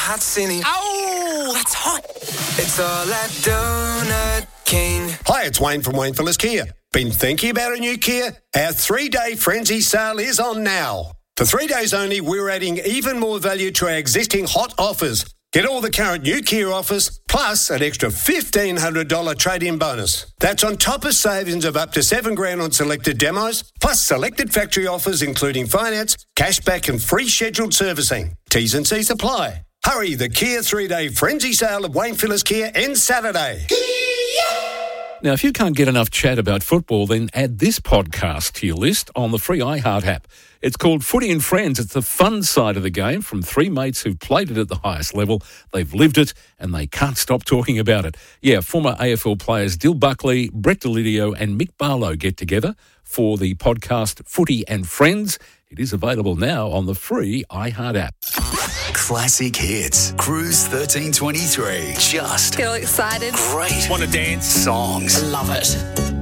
hot city. Oh, that's hot. It's all at Donut King. Hi, it's Wayne from Wayne Phillips Kia. Been thinking about a new Kia? Our 3-day frenzy sale is on now. For 3 days only, we're adding even more value to our existing hot offers. Get all the current new Kia offers, plus an extra $1,500 trade-in bonus. That's on top of savings of up to $7,000 on selected demos, plus selected factory offers including finance, cashback and free scheduled servicing. T's and C's apply. Hurry, the Kia 3-day frenzy sale at Wayne Phillips Kia ends Saturday. Now, if you can't get enough chat about football, then add this podcast to your list on the free iHeart app. It's called Footy and Friends. It's the fun side of the game from three mates who've played it at the highest level. They've lived it and they can't stop talking about it. Yeah, former AFL players Dill Buckley, Brett Delidio and Mick Barlow get together for the podcast Footy and Friends. It is available now on the free iHeart app. Classic hits. Cruise 1323. Just Feel excited. great. Want to dance? Songs. Love it.